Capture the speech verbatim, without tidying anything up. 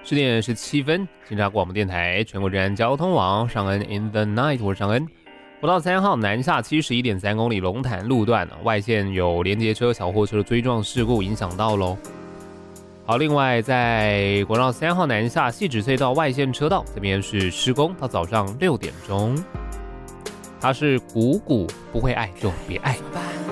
十点十七分，警察广播电台全国治安交通网上恩 in the night， 我是尚恩。国道三号南下七十一点三公里龙潭路段，外线有连接车、小货车的追撞事故影响到喽。好，另外在国道三号南下汐止隧道外线车道这边是施工到早上六点钟，它是股股不会爱就别爱。